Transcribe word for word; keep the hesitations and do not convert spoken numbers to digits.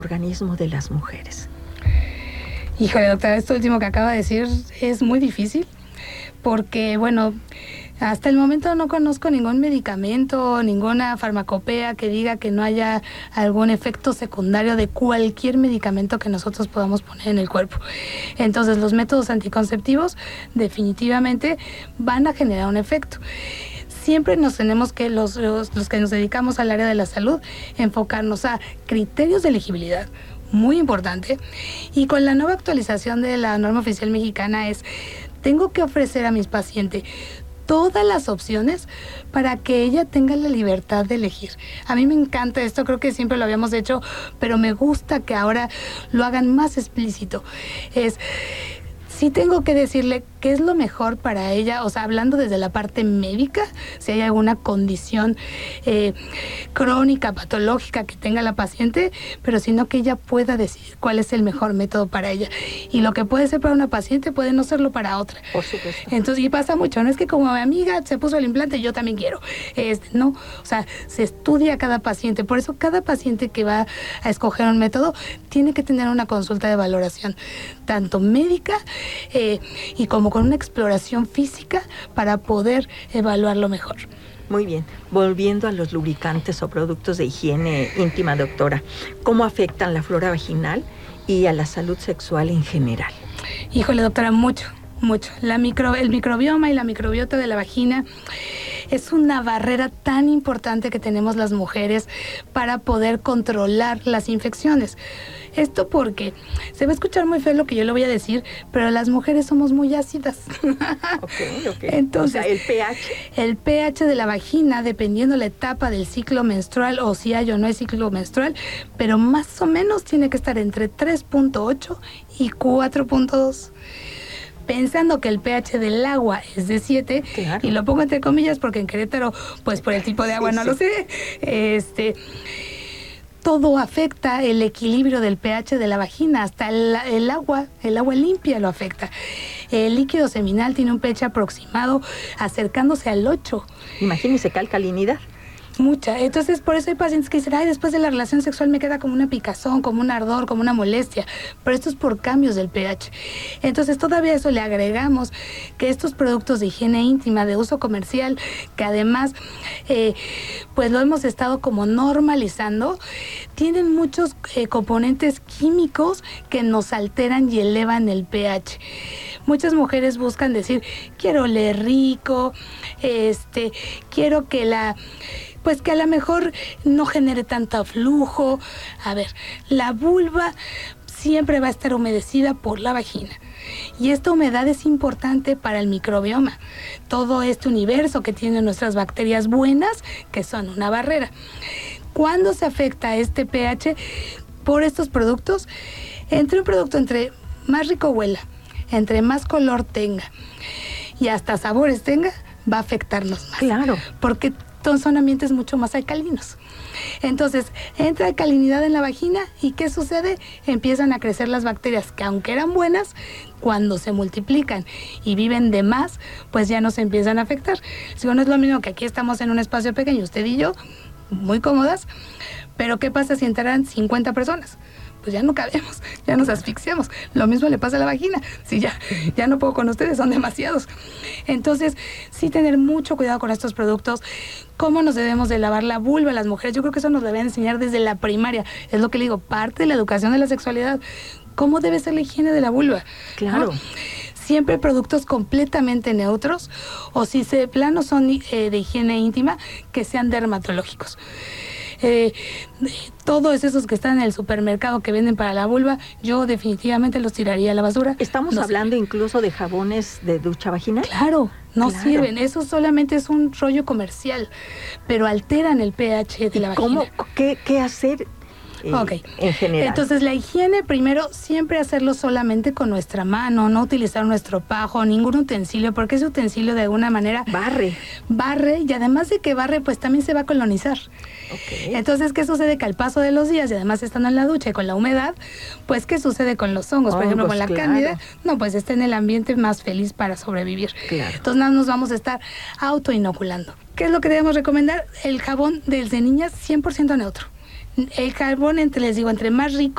organismo de las mujeres? Híjole, doctora, esto último que acaba de decir es muy difícil porque, bueno, hasta el momento no conozco ningún medicamento, ninguna farmacopea que diga que no haya algún efecto secundario de cualquier medicamento que nosotros podamos poner en el cuerpo. Entonces, los métodos anticonceptivos definitivamente van a generar un efecto. Siempre nos tenemos que, los, los, los que nos dedicamos al área de la salud, enfocarnos a criterios de elegibilidad, muy importante. Y con la nueva actualización de la norma oficial mexicana es, tengo que ofrecer a mis pacientes todas las opciones para que ella tenga la libertad de elegir. A mí me encanta esto, creo que siempre lo habíamos hecho, pero me gusta que ahora lo hagan más explícito. Es, sí tengo que decirle qué es lo mejor para ella, o sea, hablando desde la parte médica, si hay alguna condición eh, crónica, patológica que tenga la paciente, pero sino que ella pueda decidir cuál es el mejor método para ella. Y lo que puede ser para una paciente puede no serlo para otra. Por supuesto. Entonces, y pasa mucho, no es que como mi amiga se puso el implante, yo también quiero. Este, no, o sea, se estudia a cada paciente. Por eso cada paciente que va a escoger un método tiene que tener una consulta de valoración, tanto médica eh, y como con una exploración física para poder evaluarlo mejor. Muy bien. Volviendo a los lubricantes o productos de higiene íntima, doctora, ¿cómo afectan la flora vaginal y a la salud sexual en general? Híjole, doctora, mucho, mucho. La micro, el microbioma y la microbiota de la vagina es una barrera tan importante que tenemos las mujeres para poder controlar las infecciones. Esto porque se va a escuchar muy feo lo que yo le voy a decir, pero las mujeres somos muy ácidas. Okay, okay. Entonces, o sea, el pH. El pH de la vagina, dependiendo la etapa del ciclo menstrual o si hay o no hay ciclo menstrual, pero más o menos tiene que estar entre tres punto ocho y cuatro punto dos. Pensando que el pH del agua es de siete, claro. Y lo pongo entre comillas porque en Querétaro, pues por el tipo de agua sí, no sí. lo sé, este... todo afecta el equilibrio del pH de la vagina, hasta el, el agua, el agua limpia lo afecta. El líquido seminal tiene un pH aproximado acercándose al ocho. Imagínese qué alcalinidad. Mucha. Entonces, por eso hay pacientes que dicen, ay, después de la relación sexual me queda como una picazón, como un ardor, como una molestia. Pero esto es por cambios del pH. Entonces, todavía a eso le agregamos que estos productos de higiene íntima de uso comercial, que además, eh, pues lo hemos estado como normalizando, tienen muchos eh, componentes químicos que nos alteran y elevan el pH. Muchas mujeres buscan decir, quiero oler rico, este, quiero que la... pues que a lo mejor no genere tanto flujo. A ver, la vulva siempre va a estar humedecida por la vagina. Y esta humedad es importante para el microbioma. Todo este universo que tienen nuestras bacterias buenas, que son una barrera. ¿Cuándo se afecta este pH por estos productos? Entre un producto entre más rico huela, entre más color tenga y hasta sabores tenga, va a afectarnos más. Claro. Porque son ambientes mucho más alcalinos. Entonces, entra alcalinidad en la vagina y ¿qué sucede? Empiezan a crecer las bacterias que aunque eran buenas, cuando se multiplican y viven de más, pues ya nos empiezan a afectar. Si no es lo mismo que aquí estamos en un espacio pequeño, usted y yo, muy cómodas, pero ¿qué pasa si entraran cincuenta personas? Pues ya no cabemos, ya nos asfixiamos. Lo mismo le pasa a la vagina. Si ya, ya no puedo con ustedes, son demasiados. Entonces, sí tener mucho cuidado con estos productos. ¿Cómo nos debemos de lavar la vulva a las mujeres? Yo creo que eso nos deben enseñar desde la primaria. Es lo que le digo, parte de la educación de la sexualidad. ¿Cómo debe ser la higiene de la vulva? Claro. ¿No? Siempre productos completamente neutros, o si de plano son eh, de higiene íntima, que sean dermatológicos. Eh, todos esos que están en el supermercado que venden para la vulva, yo definitivamente los tiraría a la basura. Estamos no hablando sirven. Incluso de jabones de ducha vaginal. Claro, no claro. sirven. Eso solamente es un rollo comercial, pero alteran el pH de la vagina. ¿Cómo? ¿Qué, qué hacer? Eh, okay. En general. Entonces, la higiene, primero, siempre hacerlo solamente con nuestra mano, no utilizar nuestro pajo, ningún utensilio, porque ese utensilio de alguna manera barre. Barre, y además de que barre, pues también se va a colonizar. Okay. Entonces, ¿qué sucede? Que al paso de los días, y además estando en la ducha y con la humedad, pues, ¿qué sucede con los hongos? Por hongos, ejemplo, con la claro. cándida, no, pues está en el ambiente más feliz para sobrevivir. Claro. Entonces, nada, nos vamos a estar autoinoculando. ¿Qué es lo que debemos recomendar? El jabón del de niñas cien por ciento neutro. El carbón, entre, les digo, entre más rico